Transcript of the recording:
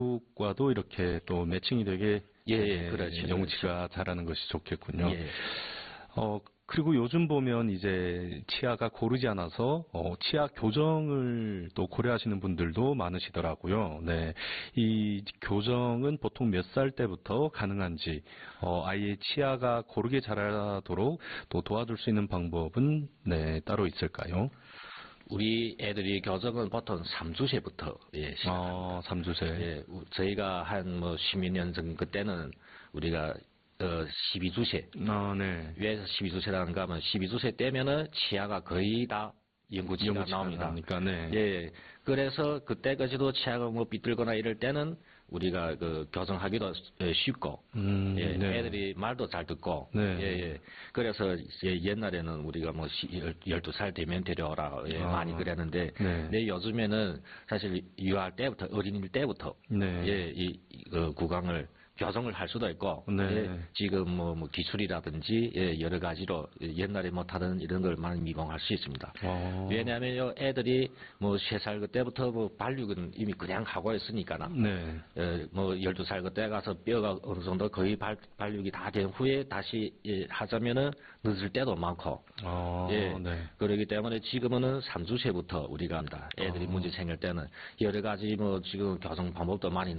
과도 이렇게 또 매칭이 되게 그렇죠. 영우치가 잘하는 것이 좋겠군요. 예. 그리고 요즘 보면 이제 치아가 고르지 않아서 치아 교정을 또 고려하시는 분들도 많으시더라고요. 네, 이 교정은 보통 몇 살 때부터 가능한지, 아이의 치아가 고르게 자라도록 또 도와줄 수 있는 방법은 따로 있을까요? 우리 애들이 교정은 보통 3주세부터 시작합니다. 3주세. 예, 저희가 한 10여 년 전 그때는 우리가 12주세. 네. 왜 12주세라는가 하면 12주세 때면은 치아가 거의 다 영구치가 나옵니다. 네. 예. 그래서 그때까지도 치아가 삐뚤거나 이럴 때는 우리가 교정하기도 쉽고, 네. 애들이 말도 잘 듣고, 네. 그래서 옛날에는 우리가 12살 되면 데려오라, 많이 그랬는데, 네. 요즘에는 사실 유아할 때부터, 어린이 때부터, 이 구강을 교정을 할 수도 있고, 지금 기술이라든지 여러 가지로 옛날에 못하던 이런 걸 많이 미봉할 수 있습니다. 왜냐하면 애들이 3살 그때부터 발육은 이미 그냥 하고 있으니까, 12살 그때 가서 뼈가 어느 정도 거의 발육이 다 된 후에 다시 하자면은 늦을 때도 많고, 그렇기 때문에 지금은 3주세부터 우리가 합니다. 애들이 문제 생길 때는 여러 가지 지금 교정 방법도 많이